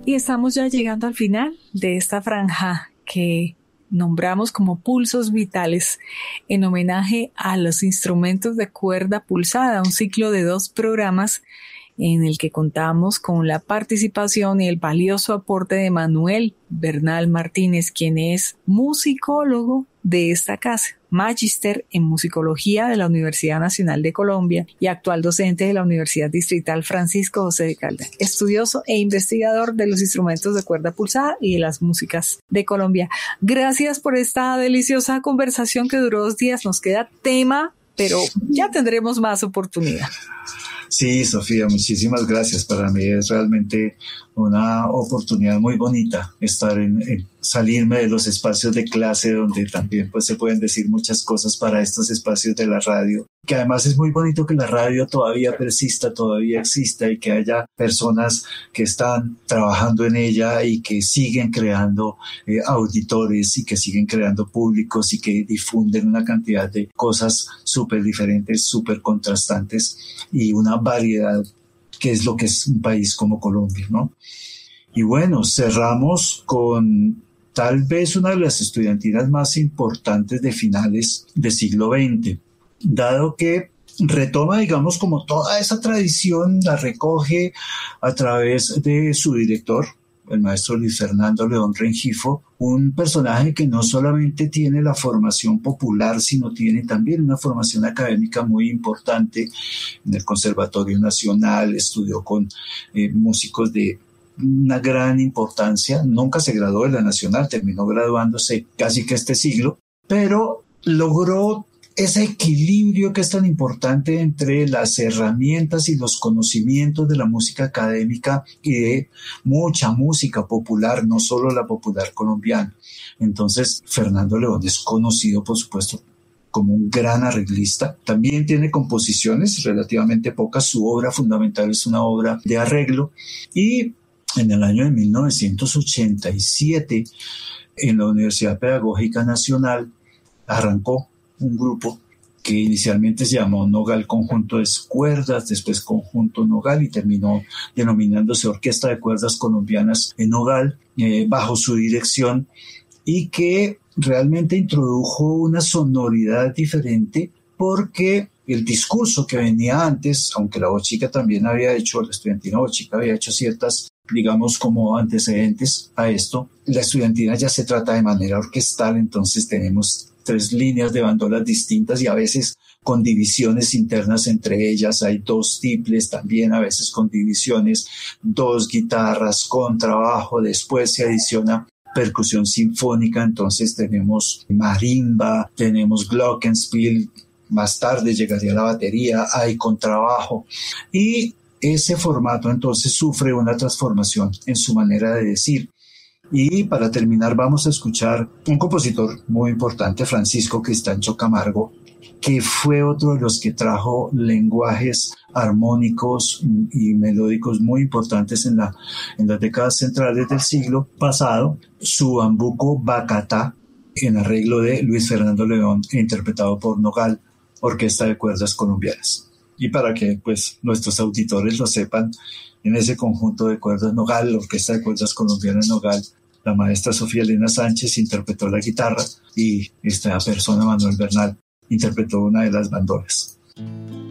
Y estamos ya llegando al final de esta franja que nombramos como Pulsos Vitales en homenaje a los instrumentos de cuerda pulsada, un ciclo de 2 programas en el que contamos con la participación y el valioso aporte de Manuel Bernal Martínez, quien es musicólogo de esta casa, magíster en musicología de la Universidad Nacional de Colombia y actual docente de la Universidad Distrital Francisco José de Caldas, estudioso e investigador de los instrumentos de cuerda pulsada y de las músicas de Colombia. Gracias por esta deliciosa conversación que duró 2 días. Nos queda tema, pero ya tendremos más oportunidad. Sí, Sofía, muchísimas gracias. Para mí es realmente una oportunidad muy bonita estar en salirme de los espacios de clase donde también pues se pueden decir muchas cosas para estos espacios de la radio, que además es muy bonito que la radio todavía persista, todavía exista y que haya personas que están trabajando en ella y que siguen creando auditores y que siguen creando públicos y que difunden una cantidad de cosas súper diferentes, súper contrastantes y una variedad que es lo que es un país como Colombia, ¿no? Y bueno, cerramos con tal vez una de las estudiantinas más importantes de finales del siglo XX, dado que retoma, digamos, como toda esa tradición, la recoge a través de su director, el maestro Luis Fernando León Rengifo, un personaje que no solamente tiene la formación popular, sino tiene también una formación académica muy importante en el Conservatorio Nacional, estudió con músicos de una gran importancia, nunca se graduó de la Nacional, terminó graduándose casi que este siglo, pero logró ese equilibrio que es tan importante entre las herramientas y los conocimientos de la música académica y de mucha música popular, no solo la popular colombiana. Entonces, Fernando León es conocido, por supuesto, como un gran arreglista. También tiene composiciones relativamente pocas. Su obra fundamental es una obra de arreglo. Y en el año de 1987, en la Universidad Pedagógica Nacional, arrancó un grupo que inicialmente se llamó Nogal Conjunto de Cuerdas, después Conjunto Nogal y terminó denominándose Orquesta de Cuerdas Colombianas en Nogal, bajo su dirección, y que realmente introdujo una sonoridad diferente porque el discurso que venía antes, aunque la Bochica también había hecho, la estudiantina Bochica había hecho ciertas, digamos, como antecedentes a esto, la estudiantina ya se trata de manera orquestal, entonces tenemos 3 líneas de bandolas distintas y a veces con divisiones internas entre ellas. Hay 2 tiples también, a veces con divisiones, 2 guitarras, contrabajo, después se adiciona percusión sinfónica, entonces tenemos marimba, tenemos glockenspiel, más tarde llegaría la batería, hay contrabajo y ese formato entonces sufre una transformación en su manera de decir. Y para terminar vamos a escuchar un compositor muy importante, Francisco Cristancho Camargo, que fue otro de los que trajo lenguajes armónicos y melódicos muy importantes en las décadas centrales del siglo pasado. Su bambuco Bacatá, en arreglo de Luis Fernando León, interpretado por Nogal, Orquesta de Cuerdas Colombianas. Y para que pues nuestros auditores lo sepan, en ese conjunto de cuerdas Nogal, la Orquesta de Cuerdas Colombianas Nogal, la maestra Sofía Elena Sánchez interpretó la guitarra y esta persona, Manuel Bernal, interpretó una de las bandolas.